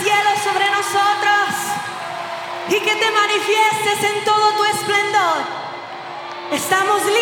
cielos sobre nosotros y que te manifiestes en todo tu esplendor. Estamos listos.